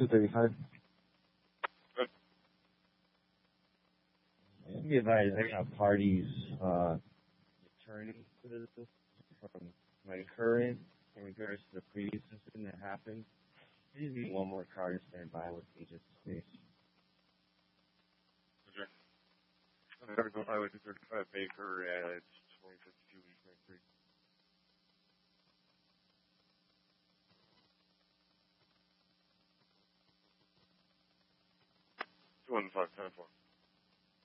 235. Good. Be advised, I got parties returning to the system from my current in regards to the previous system that happened. I just need one more car to stand by with me just in case. Okay. I'm going to go Highway 235 Baker at 2052 East Main Street. 215, 10-4.